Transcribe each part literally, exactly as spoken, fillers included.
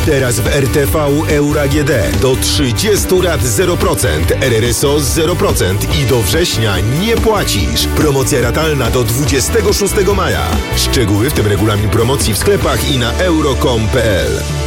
Teraz w R T V Euro A G D do trzydziestu rat zero procent, R R S O zero procent i do września nie płacisz. Promocja ratalna do dwudziestego szóstego maja. Szczegóły, w tym regulamin promocji w sklepach i na euro kropka com kropka p l.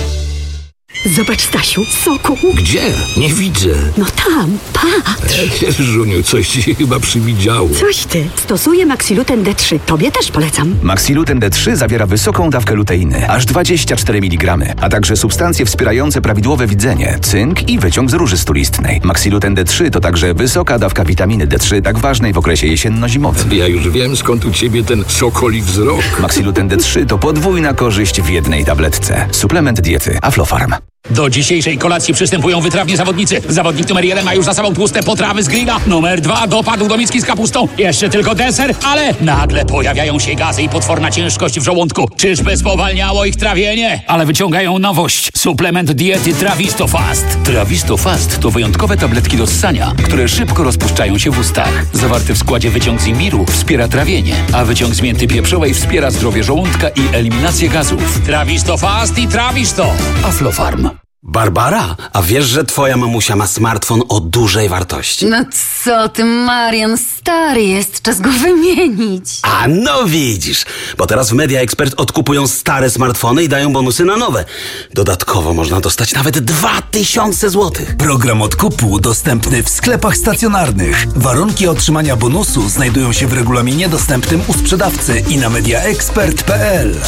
Zobacz, Stasiu, soku. Gdzie? Nie widzę. No tam, patrz. Żuniu, coś ci się chyba przywidziało. Coś ty. Stosuję Maxiluten D trzy. Tobie też polecam. Maxiluten D trzy zawiera wysoką dawkę luteiny, aż dwadzieścia cztery miligramy, a także substancje wspierające prawidłowe widzenie, cynk i wyciąg z róży stulistnej. Maxiluten D trzy to także wysoka dawka witaminy D trzy, tak ważnej w okresie jesienno-zimowym. Ja już wiem, skąd u ciebie ten sokoli wzrok. Maxiluten D trzy to podwójna korzyść w jednej tabletce. Suplement diety Aflofarm. Do dzisiejszej kolacji przystępują wytrawni zawodnicy. Zawodnik numer jeden ma już za sobą tłuste potrawy z grilla. Numer dwa dopadł do miski z kapustą. Jeszcze tylko deser, ale nagle pojawiają się gazy i potworna ciężkość w żołądku. Czyżby spowalniało ich trawienie? Ale wyciągają nowość. Suplement diety Trawisto Fast. Trawisto Fast to wyjątkowe tabletki do ssania, które szybko rozpuszczają się w ustach. Zawarty w składzie wyciąg z imbiru wspiera trawienie, a wyciąg z mięty pieprzowej wspiera zdrowie żołądka i eliminację gazów. Trawisto Fast i Trawisto. Aflofarm. Barbara, a wiesz, że twoja mamusia ma smartfon o dużej wartości? No co ty, Marian, stary jest, czas go wymienić. A no widzisz, bo teraz w Media Expert odkupują stare smartfony i dają bonusy na nowe. Dodatkowo można dostać nawet dwa tysiące złotych. Program odkupu dostępny w sklepach stacjonarnych. Warunki otrzymania bonusu znajdują się w regulaminie dostępnym u sprzedawcy i na media expert kropka p l.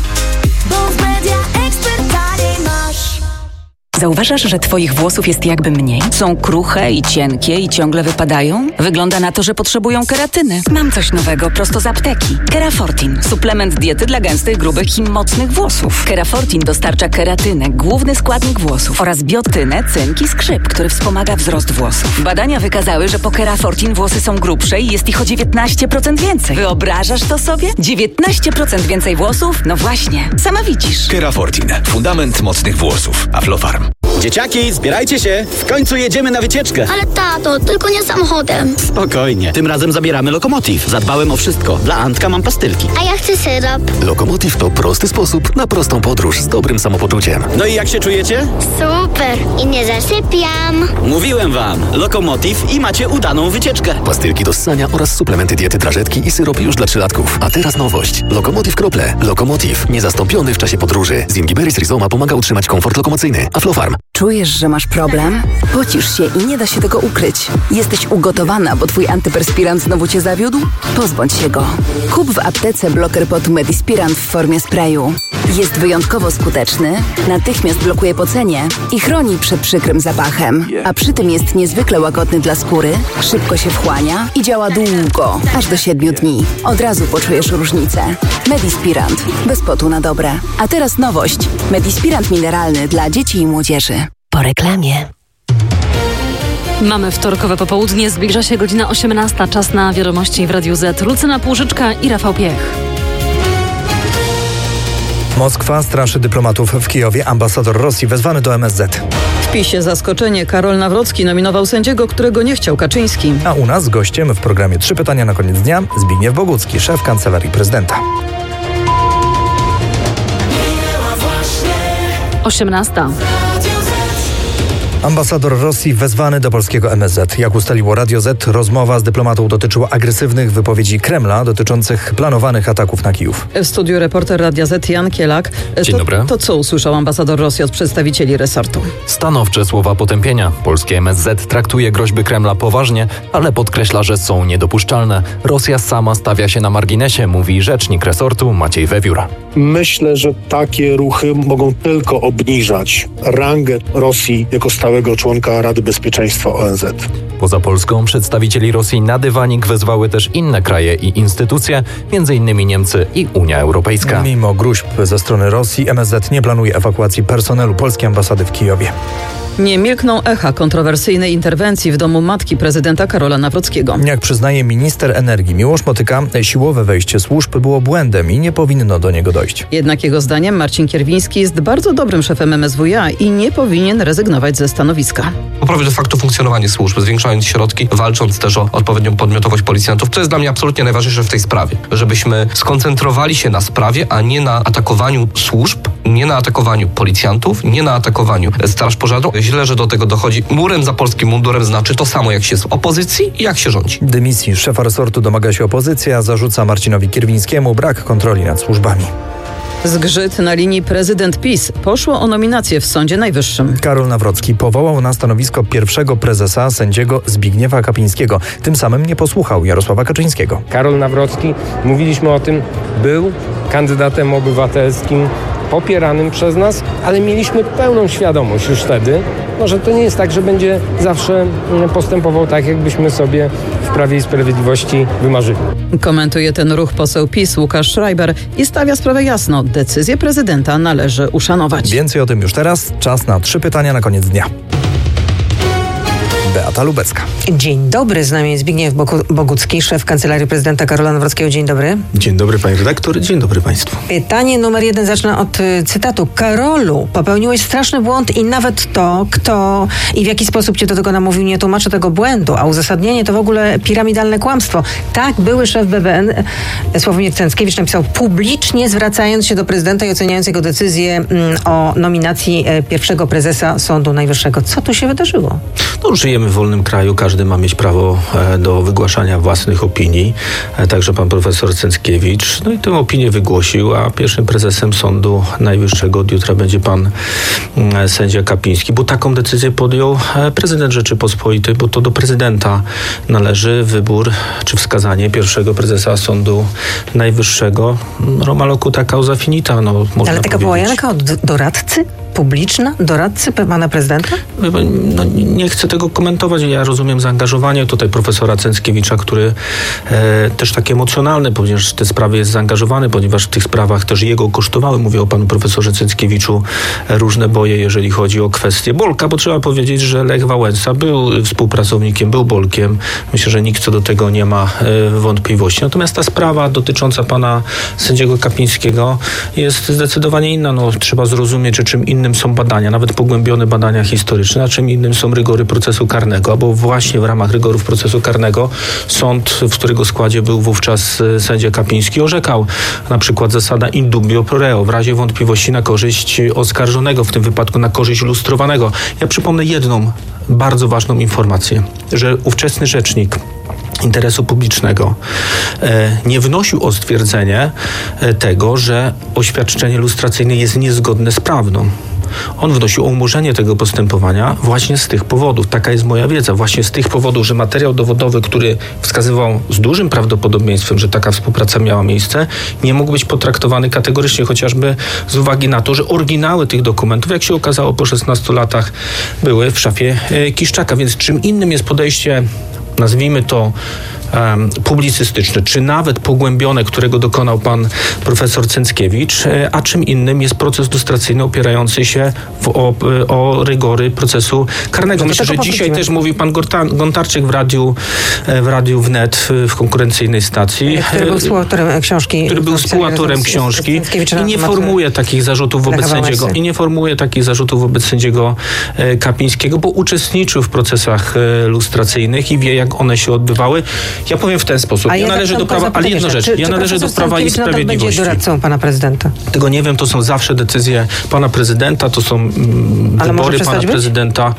Bo w Media Expert taniej masz. Zauważasz, że twoich włosów jest jakby mniej? Są kruche i cienkie i ciągle wypadają? Wygląda na to, że potrzebują keratyny. Mam coś nowego prosto z apteki. Kerafortin. Suplement diety dla gęstych, grubych i mocnych włosów. Kerafortin dostarcza keratynę, główny składnik włosów, oraz biotynę, cynk i skrzyp, który wspomaga wzrost włosów. Badania wykazały, że po Kerafortin włosy są grubsze i jest ich o dziewiętnaście procent więcej. Wyobrażasz to sobie? dziewiętnaście procent więcej włosów? No właśnie, sama widzisz. Kerafortin. Fundament mocnych włosów. Aflofarm. Dzieciaki, zbierajcie się! W końcu jedziemy na wycieczkę! Ale tato, tylko nie samochodem. Spokojnie, tym razem zabieramy Lokomotiv. Zadbałem o wszystko. Dla Antka mam pastylki. A ja chcę syrop. Lokomotiv to prosty sposób na prostą podróż z dobrym samopoczuciem. No i jak się czujecie? Super! I nie zasypiam. Mówiłem wam, Lokomotiv i macie udaną wycieczkę. Pastylki do ssania oraz suplementy diety, drażetki i syrop już dla trzylatków. A teraz nowość. Lokomotiv krople. Lokomotiv. Niezastąpiony w czasie podróży. Z Ingiberis Rizoma pomaga utrzymać komfort lokomocyjny. Aflofarm. Czujesz, że masz problem? Pocisz się i nie da się tego ukryć. Jesteś ugotowana, bo twój antyperspirant znowu cię zawiódł? Pozbądź się go. Kup w aptece bloker potu Medispirant w formie sprayu. Jest wyjątkowo skuteczny, natychmiast blokuje pocenie i chroni przed przykrym zapachem. A przy tym jest niezwykle łagodny dla skóry, szybko się wchłania i działa długo, aż do siedmiu dni. Od razu poczujesz różnicę. Medispirant. Bez potu na dobre. A teraz nowość. Medispirant mineralny dla dzieci i młodzieży. Po reklamie. Mamy wtorkowe popołudnie, zbliża się godzina osiemnasta. Czas na wiadomości w Radiu Z. Lucyna Płużyczka i Rafał Piech. Moskwa straszy dyplomatów w Kijowie. Ambasador Rosji wezwany do M S Z. W PiSie zaskoczenie. Karol Nawrocki nominował sędziego, którego nie chciał Kaczyński. A u nas gościem w programie Trzy pytania na koniec dnia Zbigniew Bogucki, szef Kancelarii Prezydenta. osiemnasta. Ambasador Rosji wezwany do polskiego M S Z. Jak ustaliło Radio Z, rozmowa z dyplomatą dotyczyła agresywnych wypowiedzi Kremla dotyczących planowanych ataków na Kijów. W studiu reporter Radia Z Jan Kielak. Dzień to, dobry. To co usłyszał ambasador Rosji od przedstawicieli resortu? Stanowcze słowa potępienia. Polskie M S Z traktuje groźby Kremla poważnie, ale podkreśla, że są niedopuszczalne. Rosja sama stawia się na marginesie, mówi rzecznik resortu Maciej Wewiór. Myślę, że takie ruchy mogą tylko obniżać rangę Rosji jako stałego członka Rady Bezpieczeństwa O N Z. Poza Polską przedstawicieli Rosji na dywanik wezwały też inne kraje i instytucje, między innymi Niemcy i Unia Europejska. Mimo gruźb ze strony Rosji, M S Z nie planuje ewakuacji personelu polskiej ambasady w Kijowie. Nie milkną echa kontrowersyjnej interwencji w domu matki prezydenta Karola Nawrockiego. Jak przyznaje minister energii Miłosz Motyka, siłowe wejście służb było błędem i nie powinno do niego dojść. Jednak jego zdaniem Marcin Kierwiński jest bardzo dobrym szefem M S W iA i nie powinien rezygnować ze stanowiska. stanowiska. Poprawić de facto funkcjonowanie służb, zwiększając środki, walcząc też o odpowiednią podmiotowość policjantów. To jest dla mnie absolutnie najważniejsze w tej sprawie. Żebyśmy skoncentrowali się na sprawie, a nie na atakowaniu służb, nie na atakowaniu policjantów, nie na atakowaniu straż pożarną. Źle, że do tego dochodzi. Murem za polskim mundurem znaczy to samo, jak się z opozycji i jak się rządzi. Dymisji szefa resortu domaga się opozycja, zarzuca Marcinowi Kierwińskiemu brak kontroli nad służbami. Zgrzyt na linii prezydent PiS. Poszło o nominację w Sądzie Najwyższym. Karol Nawrocki powołał na stanowisko pierwszego prezesa sędziego Zbigniewa Kapińskiego. Tym samym nie posłuchał Jarosława Kaczyńskiego. Karol Nawrocki, mówiliśmy o tym, był kandydatem obywatelskim popieranym przez nas, ale mieliśmy pełną świadomość już wtedy, no, że to nie jest tak, że będzie zawsze postępował tak, jakbyśmy sobie w Prawie i Sprawiedliwości wymarzyli. Komentuje ten ruch poseł PiS Łukasz Schreiber i stawia sprawę jasno. Decyzję prezydenta należy uszanować. Więcej o tym już teraz. Czas na trzy pytania na koniec dnia. Beata Lubecka. Dzień dobry, z nami jest Zbigniew Bogucki, szef Kancelarii Prezydenta Karola Nawrockiego. Dzień dobry. Dzień dobry, pani redaktor. Dzień dobry państwu. Pytanie numer jeden, zacznę od y, cytatu. Karolu, popełniłeś straszny błąd i nawet to, kto i w jaki sposób cię do tego namówił, nie tłumaczy tego błędu, a uzasadnienie to w ogóle piramidalne kłamstwo. Tak, były szef B B N Sławomir Cęckiewicz napisał publicznie, zwracając się do prezydenta i oceniając jego decyzję mm, o nominacji e, pierwszego prezesa Sądu Najwyższego. Co tu się wydarzyło? No, żyjemy w wolnym kraju, każdy ma mieć prawo do wygłaszania własnych opinii, także pan profesor Cęckiewicz, no i tę opinię wygłosił, a pierwszym prezesem Sądu Najwyższego od jutra będzie pan sędzia Kapiński, bo taką decyzję podjął prezydent Rzeczypospolitej, bo to do prezydenta należy wybór czy wskazanie pierwszego prezesa Sądu Najwyższego. Roma locuta causa finita, no można Ale taka połajanka od doradcy? Publiczna? Doradcy pana prezydenta? No, nie chcę tego komentować. Ja rozumiem zaangażowanie tutaj profesora Cęckiewicza, który e, też tak emocjonalny, ponieważ w te sprawy jest zaangażowany, ponieważ w tych sprawach też jego kosztowały, mówię o panu profesorze Cęckiewiczu, e, różne boje, jeżeli chodzi o kwestię Bolka, bo trzeba powiedzieć, że Lech Wałęsa był współpracownikiem, był Bolkiem. Myślę, że nikt co do tego nie ma e, wątpliwości. Natomiast ta sprawa dotycząca pana sędziego Kapińskiego jest zdecydowanie inna. No, trzeba zrozumieć, że czym innym są badania, nawet pogłębione badania historyczne, a czym innym są rygory procesu karnego, bo właśnie w ramach rygorów procesu karnego sąd, w którego składzie był wówczas sędzia Kapiński, orzekał na przykład zasada in dubio pro reo, w razie wątpliwości na korzyść oskarżonego, w tym wypadku na korzyść lustrowanego. Ja przypomnę jedną bardzo ważną informację, że ówczesny rzecznik interesu publicznego e, nie wnosił o stwierdzenie e, tego, że oświadczenie lustracyjne jest niezgodne z prawdą. On wnosił o umorzenie tego postępowania właśnie z tych powodów. Taka jest moja wiedza. Właśnie z tych powodów, że materiał dowodowy, który wskazywał z dużym prawdopodobieństwem, że taka współpraca miała miejsce, nie mógł być potraktowany kategorycznie, chociażby z uwagi na to, że oryginały tych dokumentów, jak się okazało po szesnastu latach, były w szafie e, Kiszczaka. Więc czym innym jest podejście, nazwijmy to um, publicystyczne, czy nawet pogłębione, którego dokonał pan profesor Cęckiewicz, a czym innym jest proces lustracyjny opierający się w, o, o rygory procesu karnego. Myślę, że dzisiaj też mówił pan Gorta, Gontarczyk w radiu, w radiu Wnet w konkurencyjnej stacji. Który był współautorem książki. Który był współautorem książki i nie formuje takich zarzutów wobec sędziego i nie formuje takich zarzutów wobec sędziego Kapińskiego, bo uczestniczył w procesach lustracyjnych i wie, jak one się odbywały. Ja powiem w ten sposób. A ja należę do prawa, ale jedna rzecz. Czy, ja czy należę do Prawa i Sprawiedliwości. Będzie doradcą pana prezydenta? Tego nie wiem, to są zawsze decyzje pana prezydenta, to są mm, wybory pana być? prezydenta.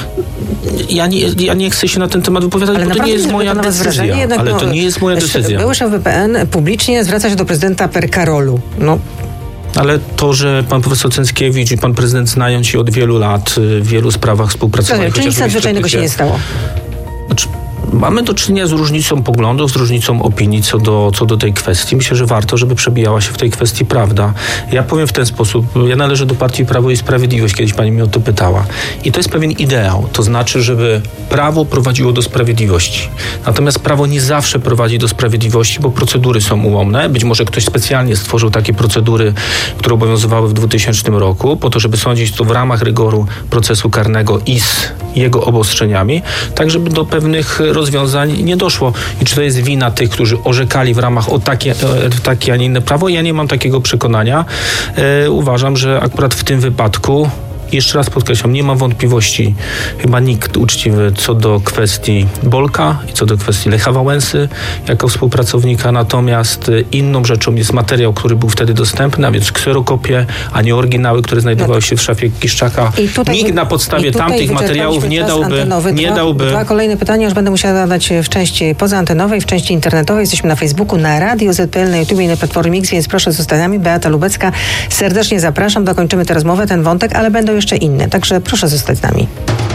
Ja nie, ja nie chcę się na ten temat wypowiadać, ale bo to nie jest moja decyzja. Jednak, ale to nie jest moja decyzja. Były szef B P N publicznie zwraca się do prezydenta per Karolu. No. Ale to, że pan profesor Cęckiewicz i pan prezydent znają się od wielu lat, w wielu sprawach współpracowali. Czyli nic nadzwyczajnego się nie stało? Znaczy, mamy do czynienia z różnicą poglądów, z różnicą opinii co do, co do tej kwestii. Myślę, że warto, żeby przebijała się w tej kwestii prawda. Ja powiem w ten sposób. Ja należę do partii Prawo i Sprawiedliwość, kiedyś pani mnie o to pytała. I to jest pewien ideał. To znaczy, żeby prawo prowadziło do sprawiedliwości. Natomiast prawo nie zawsze prowadzi do sprawiedliwości, bo procedury są ułomne. Być może ktoś specjalnie stworzył takie procedury, które obowiązywały w dwutysięcznym roku, po to, żeby sądzić to w ramach rygoru procesu karnego i z jego obostrzeniami, tak żeby do pewnych rozwiązań nie doszło. I czy to jest wina tych, którzy orzekali w ramach o takie, takie a nie inne prawo? Ja nie mam takiego przekonania. E, uważam, że akurat w tym wypadku Jeszcze raz podkreślam, nie ma wątpliwości chyba nikt uczciwy co do kwestii Bolka i co do kwestii Lecha Wałęsy jako współpracownika, natomiast inną rzeczą jest materiał, który był wtedy dostępny, a więc kserokopie, a nie oryginały, które znajdowały się w szafie Kiszczaka. Nikt na podstawie tamtych materiałów nie dałby... Nie dwa, dałby... Dwa kolejne pytania już będę musiała zadać w części pozaantenowej, w części internetowej. Jesteśmy na Facebooku, na Radio Z P L, na YouTube i na platformie Mix, więc proszę zostać z nami. Beata Lubecka, serdecznie zapraszam. Dokończymy tę rozmowę, ten wątek, ale będą jeszcze inne, także proszę zostać z nami.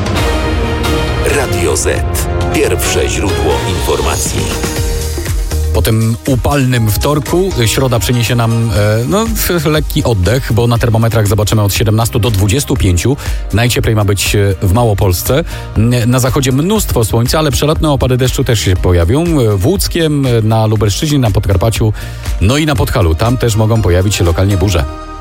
Radio Z. Pierwsze źródło informacji. Po tym upalnym wtorku środa przyniesie nam e, no, lekki oddech, bo na termometrach zobaczymy od siedemnastu do dwudziestu pięciu. Najcieplej ma być w Małopolsce. Na zachodzie mnóstwo słońca, ale przelotne opady deszczu też się pojawią. W Łódzkiem, na Lubelszczyźnie, na Podkarpaciu, no i na Podhalu. Tam też mogą pojawić się lokalnie burze.